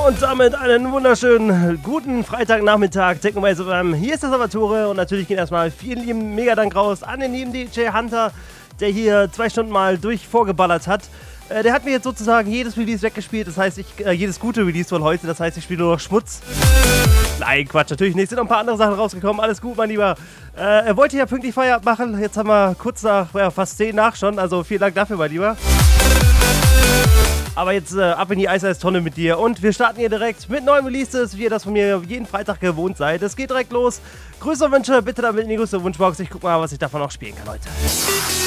Und damit einen wunderschönen guten Freitagnachmittag. Technomaze FM. Hier ist das Salvatore und natürlich geht erstmal vielen lieben Mega-Dank raus an den lieben DJ Hunter, der hier 2 Stunden mal vorgeballert hat. Der hat mir jetzt sozusagen jedes Release weggespielt, das heißt, jedes gute Release von heute, das heißt, ich spiele nur noch Schmutz. Nein, Quatsch, natürlich nicht, sind noch ein paar andere Sachen rausgekommen, alles gut, mein Lieber. Er wollte ja pünktlich Feierabend machen, jetzt haben wir kurz nach, fast 10 nach schon, also vielen Dank dafür, mein Lieber. Aber jetzt ab in die Eistonne mit dir und wir starten hier direkt mit neuen Releases, wie ihr das von mir jeden Freitag gewohnt seid. Es geht direkt los. Grüße und Wünsche bitte damit in die größte Wunschbox. Ich guck mal, was ich davon noch spielen kann heute.